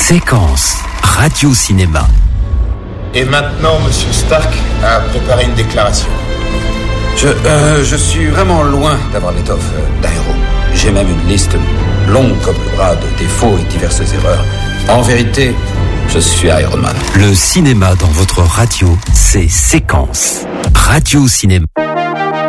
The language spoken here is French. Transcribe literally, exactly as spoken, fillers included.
Séquence radio-cinéma. Et maintenant, Monsieur Stark a préparé une déclaration. Je, euh, je suis vraiment loin d'avoir l'étoffe d'Aéro. J'ai même une liste longue comme le bras de défauts et diverses erreurs. En vérité, je suis Iron Man. Le cinéma dans votre radio, c'est Séquence radio-cinéma.